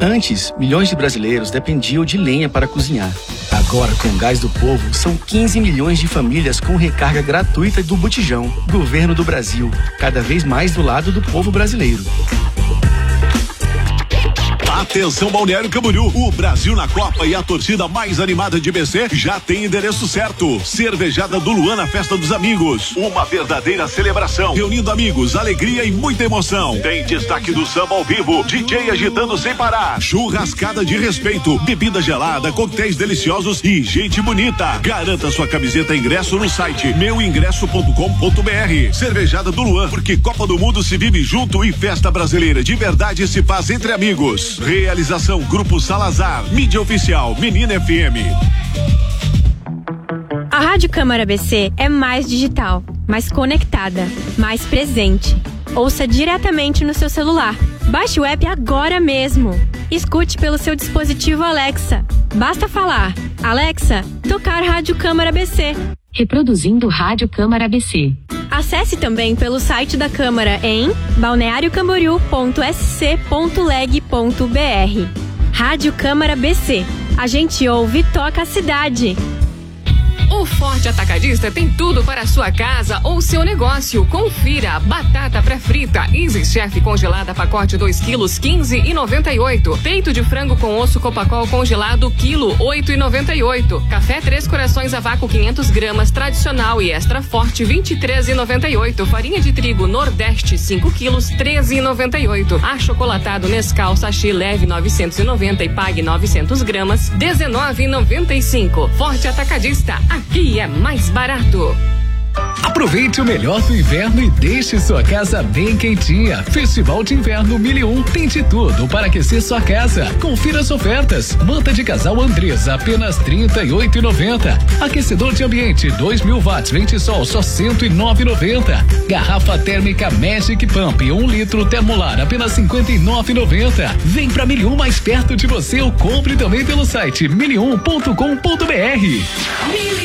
Antes, milhões de brasileiros dependiam de lenha para cozinhar. Agora, com o Gás do Povo, são 15 milhões de famílias com recarga gratuita do Botijão. Governo do Brasil, cada vez mais do lado do povo brasileiro. Atenção, Balneário Camboriú, o Brasil na Copa e a torcida mais animada de BC já tem endereço certo. Cervejada do Luan na Festa dos Amigos, uma verdadeira celebração, reunindo amigos, alegria e muita emoção. Tem destaque do samba ao vivo, DJ agitando sem parar, churrascada de respeito, bebida gelada, coquetéis deliciosos e gente bonita. Garanta sua camiseta e ingresso no site meuingresso.com.br. Cervejada do Luan, porque Copa do Mundo se vive junto e festa brasileira de verdade se faz entre amigos. Realização Grupo Salazar, mídia oficial Menina FM. A Rádio Câmara BC é mais digital, mais conectada, mais presente. Ouça diretamente no seu celular. Baixe o app agora mesmo. Escute pelo seu dispositivo Alexa. Basta falar: Alexa, tocar Rádio Câmara BC. Reproduzindo Rádio Câmara BC. Acesse também pelo site da Câmara em balneariocamboriú.sc.leg.br. Rádio Câmara BC. A gente ouve e toca a cidade. O Forte Atacadista tem tudo para a sua casa ou seu negócio. Confira: batata pré-frita Easy Chef congelada pacote 2 quilos 15,98. Peito de frango com osso Copacol congelado quilo 8,98. Café Três Corações a vácuo 500 gramas tradicional e extra forte 23,98. Farinha de trigo Nordeste 5 quilos 13,98. Achocolatado Nescau sachê leve 990 e pague 900 gramas 19,95. Forte Atacadista, aqui é mais barato. Aproveite o melhor do inverno e deixe sua casa bem quentinha. Festival de Inverno 1001 tem de tudo para aquecer sua casa. Confira as ofertas. Manta de casal Andresa apenas R$38,90. Aquecedor de ambiente 2000 watts Ventisol só R$109,90. Garrafa térmica Magic Pump 1 litro Termolar apenas R$59,90. Vem pra 1001 mais perto de você ou compre também pelo site 1001.com.br.